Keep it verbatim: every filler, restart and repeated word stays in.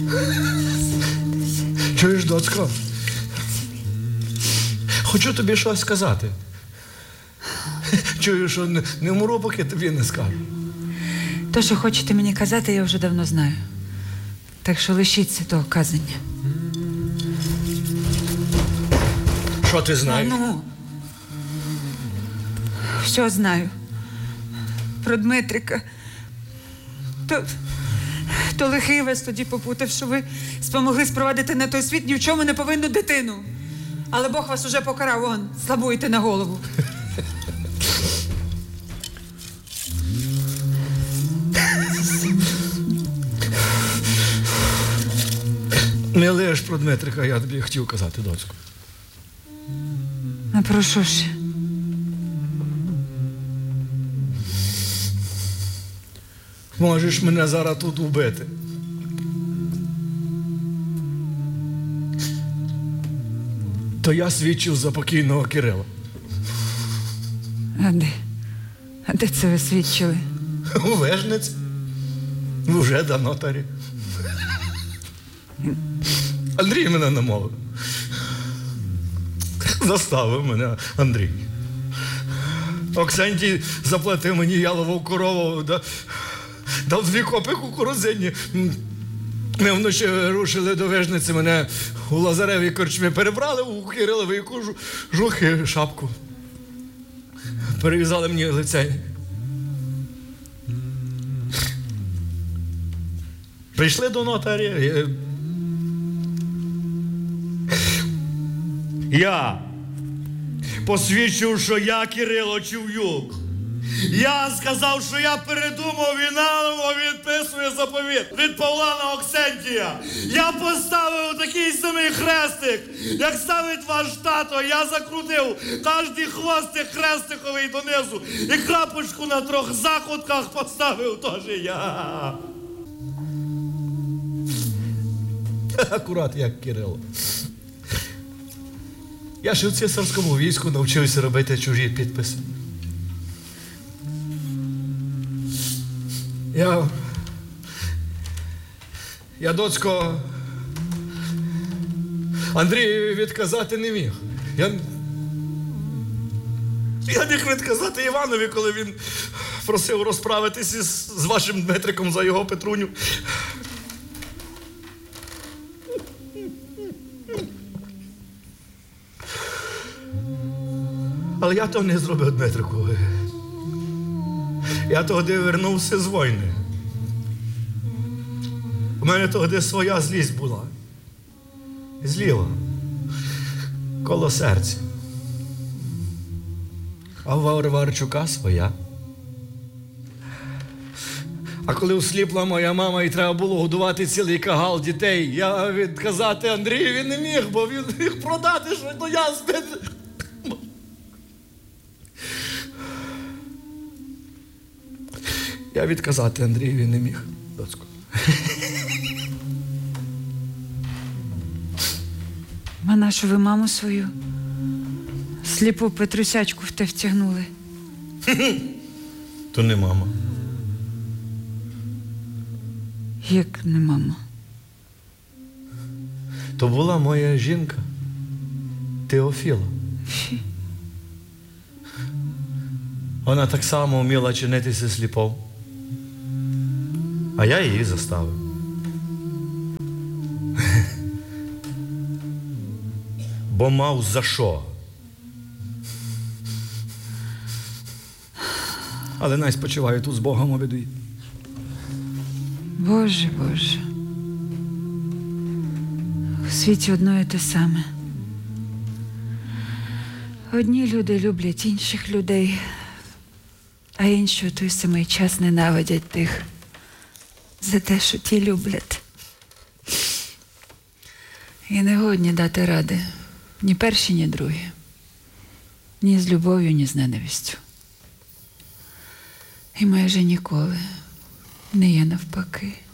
Чуєш, доцько? Хочу тобі щось сказати. Чую, що не, не вмру, поки тобі не скажу. То, що хочете мені казати, я вже давно знаю. Так що лишіться того казання. Що ти знаєш? А ну, що знаю? Про Дмитрика. То, то лихий вас тоді попутав, що ви спомогли спровадити на той світ ні в чому не повинну дитину. Але Бог вас уже покарав, вон, слабуєте на голову. Не лиш про Дмитрика, я тобі хотів казати, доцьку. А про що ж? Можеш мене зараз тут вбити. То я свідчив за покійного Кирила. А де? А де це ви свідчили? У Вижниці. Уже до нотарі. Андрій мене намовив. Заставив мене Андрій. Оксентій заплатив мені ялову корову, да, дав дві копи кукурудзині. Ми вночі рушили до Вижниці, мене у Лазаревій корчмі перебрали, у Кириловій кожу, жухи, шапку. Перев'язали мені лицень. Прийшли до нотаря. Я посвідчив, що я Кирило Чев'юк. Я сказав, що я передумав і наново відписую заповіт від Павла на Оксентія. Я поставив такий самий хрестик, як ставить ваш тато. Я закрутив кожний хвостик хрестиковий донизу. І крапочку на трьох закутках поставив теж я. Акурат як Кирило. Я ще в цесарському війську навчився робити чужі підписи. Я... Я, доцько, Андрію відказати не міг. Я... Я міг відказати Іванові, коли він просив розправитися з, з вашим Дмитриком за його Петруню. Але я того не зробив, Дмитрику. Я тоді вернувся з війни. У мене тоді своя злість була. Зліва. Коло серця. А в Варварчука своя. А коли осліпла моя мама і треба було годувати цілий кагал дітей, я відказати Андрієві не міг, бо він міг продати, що ну я збит... Я відказати Андрієві не міг, доцько. А нашу ви маму свою сліпу Петрусячку в те втягнули? То не мама. Як не мама? То була моя жінка Теофіла. Фі. Вона так само вміла чинитися сліпом. А я її заставив. Бо мав за що. Але най спочиваю тут з Богом обидві. Боже, Боже. У світі одно і те саме. Одні люди люблять інших людей, а інші у той самий час ненавидять тих за те, що ті люблять. І не годні дати ради ні перші, ні другі. Ні з любов'ю, ні з ненавистю. І майже ніколи не є навпаки.